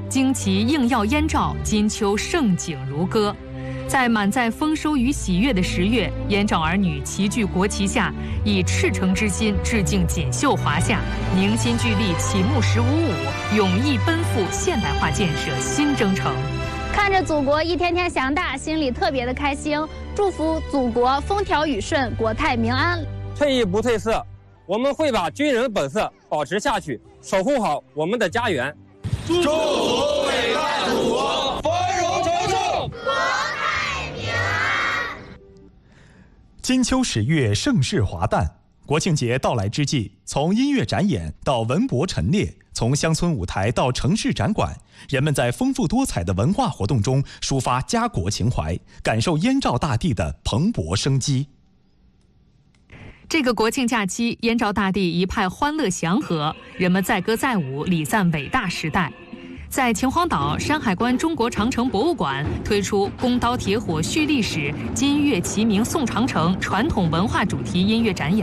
旌旗映耀燕赵，金秋盛景如歌。在满载丰收与喜悦的10月，燕赵儿女齐聚国旗下，以赤诚之心致敬锦绣华夏，凝心聚力启幕15舞，勇毅奔赴现代化建设新征程。 看着祖国一天天强大，心里特别的开心。祝福祖国风调雨顺，国泰民安。 退役不褪色，我们会把军人本色保持下去，守护好我们的家园。 祝福伟大祖国繁荣昌盛， 国泰民安。 金秋10月，盛世华诞。国庆节到来之际，从音乐展演到文博陈列，从乡村舞台到城市展馆，人们在丰富多彩的文化活动中抒发家国情怀，感受燕赵大地的蓬勃生机。 这个国庆假期，燕赵大地一派欢乐祥和，人们载歌载舞，礼赞伟大时代。在秦皇岛山海关中国长城博物馆推出“弓刀铁火续历史，金乐齐鸣颂长城”传统文化主题音乐展演。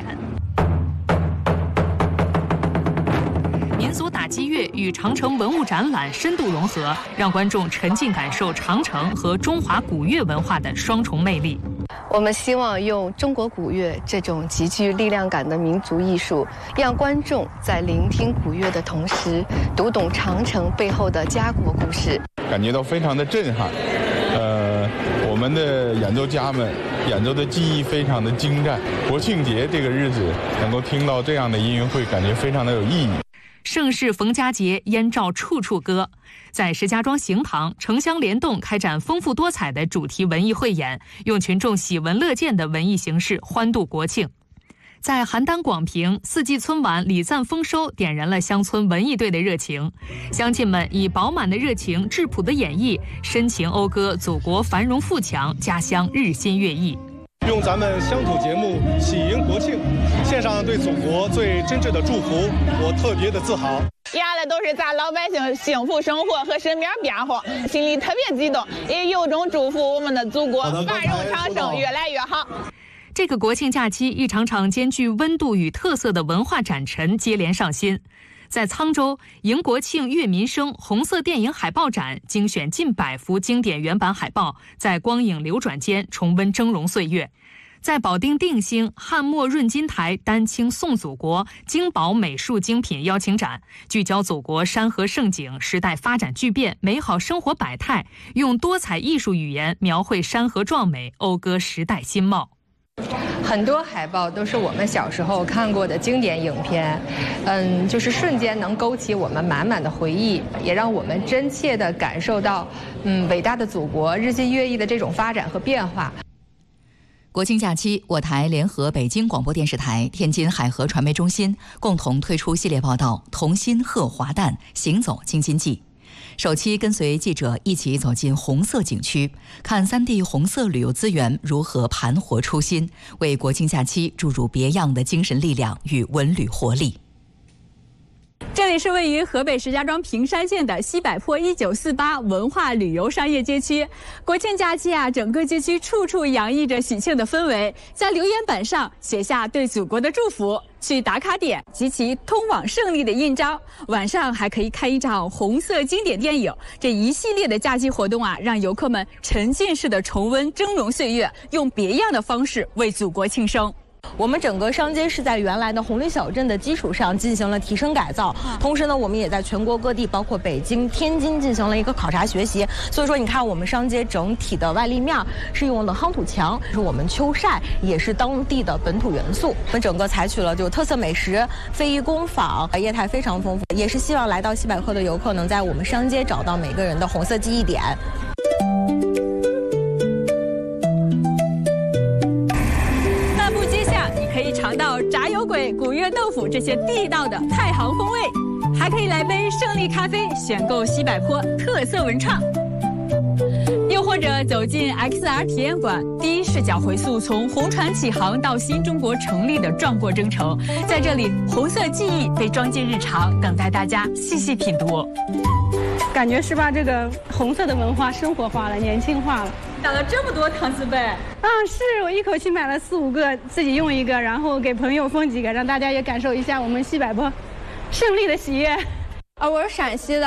民俗打击乐与长城文物展览深度融合，让观众沉浸感受长城和中华古乐文化的双重魅力。 我们希望用中国古乐这种极具力量感的民族艺术，让观众在聆听古乐的同时，读懂长城背后的家国故事， 感觉到非常的震撼。我们的演奏家们演奏的技艺非常的精湛。国庆节这个日子能够听到这样的音乐会，感觉非常的有意义。 盛世逢佳节，燕赵处处歌。在石家庄行堂，城乡联动开展丰富多彩的主题文艺汇演，用群众喜闻乐见的文艺形式欢度国庆。在邯郸广平，四季春晚礼赞丰收，点燃了乡村文艺队的热情。乡亲们以饱满的热情、质朴的演绎，深情讴歌祖国繁荣富强，家乡日新月异。 用咱们乡土节目喜迎国庆，献上对祖国最真挚的祝福，我特别的自豪。 演的都是咱老百姓幸福生活和身边变化，心里特别激动，也有种祝福我们的祖国繁荣昌盛，越来越好。 这个国庆假期，一场场兼具温度与特色的文化展陈接连上新。在沧州，迎国庆悦民生红色电影海报展精选近100幅经典原版海报，在光影流转间重温峥嵘岁月。在保定定兴汉末润金台丹青颂祖国精宝美术精品邀请展，聚焦祖国山河盛景、时代发展巨变、美好生活百态，用多彩艺术语言描绘山河壮美，讴歌时代新貌。 很多海报都是我们小时候看过的经典影片，就是瞬间能勾起我们满满的回忆，也让我们真切地感受到，伟大的祖国日新月异的这种发展和变化。 国庆假期，我台联合北京广播电视台、天津海河传媒中心共同推出系列报道《同心贺华诞，行走京津冀》。首期跟随记者一起走进红色景区，看3地红色旅游资源如何盘活初心，为国庆假期注入别样的精神力量与文旅活力。 这里是位于河北石家庄平山县的西柏坡1948文化旅游商业街区。国庆假期整个街区处处洋溢着喜庆的氛围，在留言板上写下对祖国的祝福，去打卡点及其通往胜利的印章。晚上还可以看一场红色经典电影。这一系列的假期活动让游客们沉浸式的重温峥嵘岁月，用别样的方式为祖国庆生。 我们整个商街是在原来的红绿小镇的基础上进行了提升改造，同时呢，我们也在全国各地，包括北京、天津进行了一个考察学习。所以说，你看我们商街整体的外立面是用了夯土墙，是我们秋晒，也是当地的本土元素。我们整个采取了就特色美食、非遗工坊，业态非常丰富，也是希望来到西柏坡的游客能在我们商街找到每个人的红色记忆点。 可以尝到炸油粿、古越豆腐这些地道的太行风味，还可以来杯胜利咖啡，选购西柏坡特色文创。又或者走进 XR 体验馆，第一视角回溯从红船起航到新中国成立的壮阔征程，在这里红色记忆被装进日常，等待大家细细品读。 感觉是把这个红色的文化生活化了，年轻化了。 打了这么多搪瓷杯是我一口气买了4、5个，自己用一个，然后给朋友分几个，让大家也感受一下我们西柏坡胜利的喜悦。 我是陕西的。